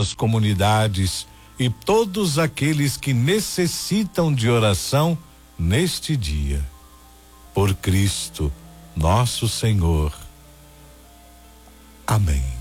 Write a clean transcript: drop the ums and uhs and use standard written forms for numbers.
nossas comunidades e todos aqueles que necessitam de oração neste dia. Por Cristo, nosso Senhor. Amém.